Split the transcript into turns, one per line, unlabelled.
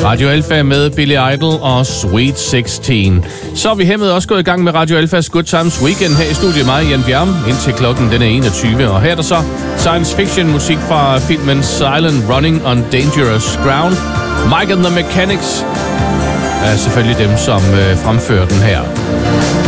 Radio Alpha med Billy Idol og Sweet 16. Så er vi hermed også gået i gang med Radio Alphas Good Times Weekend her i studiet. Mig, Jan Bjerm, indtil klokken den er 21. Og her er der så science fiction musik fra filmen Silent Running on Dangerous Ground. Mike and the Mechanics er selvfølgelig dem, som fremfører den her.